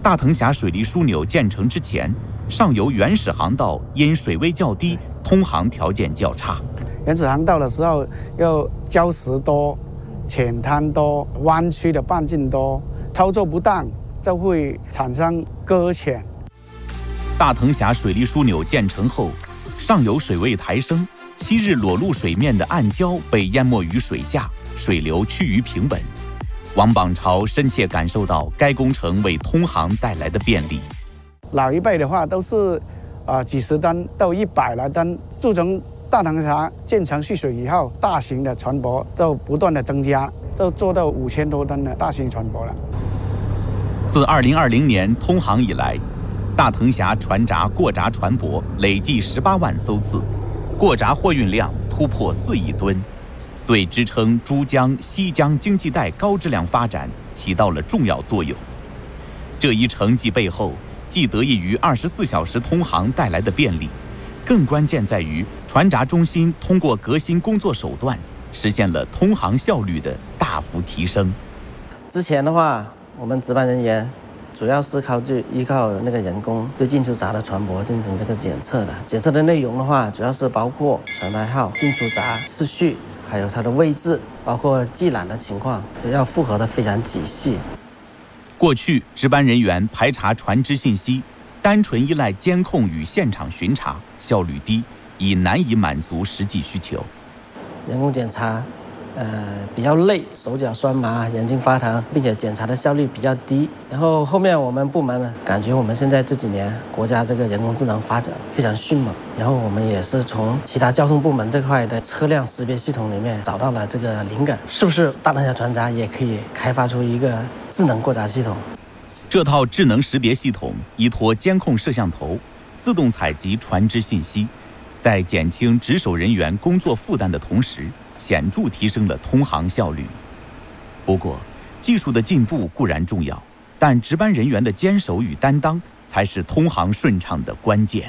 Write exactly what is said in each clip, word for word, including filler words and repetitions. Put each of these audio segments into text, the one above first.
大藤峡水利枢纽建成之前，上游原始航道因水位较低，通航条件较差。 原始航道的时候，要礁石多、浅滩多、弯曲的半径多，操作不当就会产生搁浅。 大藤峡水利枢纽建成后，上游水位抬升，昔日裸露水面的暗礁被淹没于水下，水流趋于平稳。王榜朝深切感受到该工程为通航带来的便利。 老一辈的话都是，呃，几十吨到一百来吨。自从大藤峡建成蓄水以后，大型的船舶就不断的增加，就做到五千多吨的大型船舶了。 自二零二零年通航以来，大藤峡船闸过闸船舶累计十八万艘次，过闸货运量突破四亿吨，对支撑珠江、西江经济带高质量发展起到了重要作用。这一成绩背后，既得益于二十四小时通航带来的便利，更关键在于船闸中心通过革新工作手段，实现了通航效率的大幅提升。 之前的话，我们值班人员主要是靠就依靠那个人工对进出闸的船舶进行这个检测的。检测的内容的话，主要是包括船牌号、进出闸次序，还有它的位置，包括寄缆的情况，要复核的非常仔细。 过去值班人员排查船只信息，单纯依赖监控与现场巡查，效率低，已难以满足实际需求。 人工检查，呃，比较累，手脚酸麻，眼睛发疼，并且检查的效率比较低。然后后面我们部门呢，感觉我们现在这几年国家这个人工智能发展非常迅猛，然后我们也是从其他交通部门这块的车辆识别系统里面找到了这个灵感，是不是大藤峡船闸也可以开发出一个智能过闸系统？ 这套智能识别系统依托监控摄像头，自动采集船只信息，在减轻值守人员工作负担的同时，显著提升了通航效率。不过，技术的进步固然重要，但值班人员的坚守与担当才是通航顺畅的关键。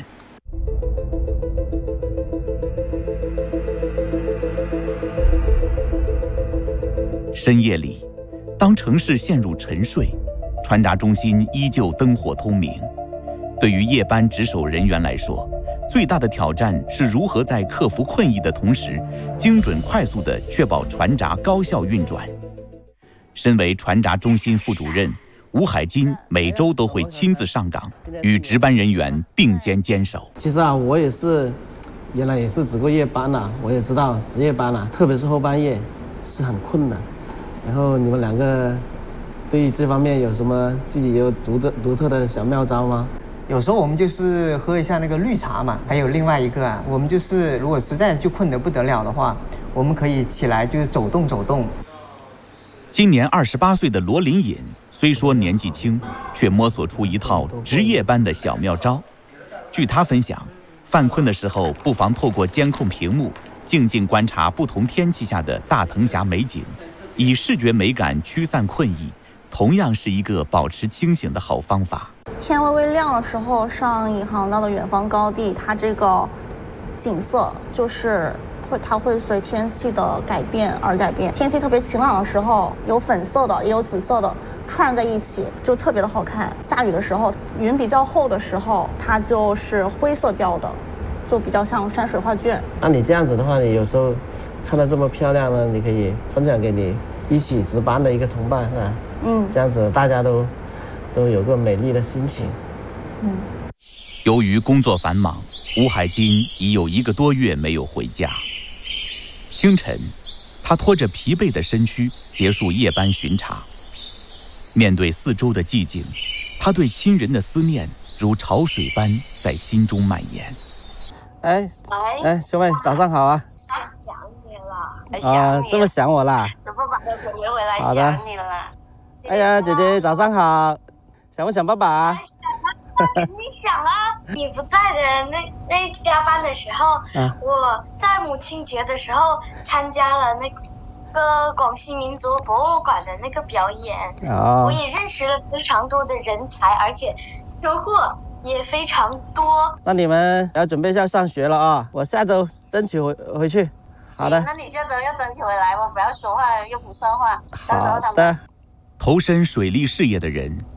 深夜里，当城市陷入沉睡，船闸中心依旧灯火通明。对于夜班值守人员来说，最大的挑战是如何在克服困意的同时，精准快速地确保船闸高效运转。身为船闸中心副主任，吴海金每周都会亲自上岗，与值班人员并肩坚守。 其实啊，我也是，原来也是值过夜班的，我也知道值夜班啊，特别是后半夜是很困难。然后你们两个对于这方面有什么自己有独特独特的小妙招吗？ 有时候我们就是喝一下那个绿茶嘛，还有另外一个啊，我们就是如果实在就困得不得了的话，我们可以起来就是走动走动。 今年二十八岁的罗林隐，虽说年纪轻，却摸索出一套值夜班的小妙招。据他分享，犯困的时候不妨透过监控屏幕，静静观察不同天气下的大藤峡美景，以视觉美感驱散困意，同样是一个保持清醒的好方法。 天微微亮的时候，上引航道的远方高地，它这个景色就是会，它会随天气的改变而改变。天气特别晴朗的时候，有粉色的，也有紫色的，串在一起就特别的好看。下雨的时候，云比较厚的时候，它就是灰色调的，就比较像山水画卷。 那你这样子的话，你有时候看到这么漂亮呢，你可以分享给你一起值班的一个同伴，是吧？嗯，这样子大家都都有个美丽的心情。 嗯， 由于工作繁忙，吴海金已有一个多月没有回家。清晨，他拖着疲惫的身躯结束夜班巡查。面对四周的寂静，他对亲人的思念如潮水般在心中蔓延。 哎，哎，兄妹，早上好啊！ 想你了， 啊，这么想我啦？ 怎么把我回回来？ 好的， 想你了。 哎呀，姐姐早上好，想不想爸爸啊？ 你想啊，你不在的那那加班的时候，啊、我在母亲节的时候参加了那个广西民族博物馆的那个表演，哦、我也认识了非常多的人才，而且收获也非常多。 那你们要准备要上学了啊，我下周争取回回去。好的， 那你下周要争取回来，我不要说话又不算话，到时候他们。 投身水利事业的人